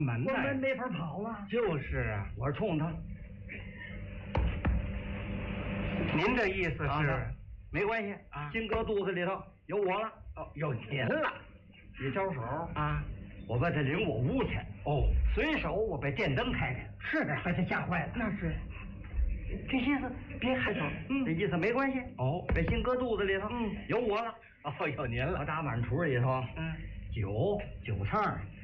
门我们没法跑了。 就是啊， 我是冲他， 您的意思是？ 没关系啊， 金哥肚子里头有我了。 哦，有您了一招手啊， 我把他领我屋去。 哦， 随手我把电灯开开， 是把他吓坏了。 那是， 这意思别害臊，这意思没关系。 哦， 这金哥肚子里头，有我了。 哦，有您了。 我打碗橱里头，酒菜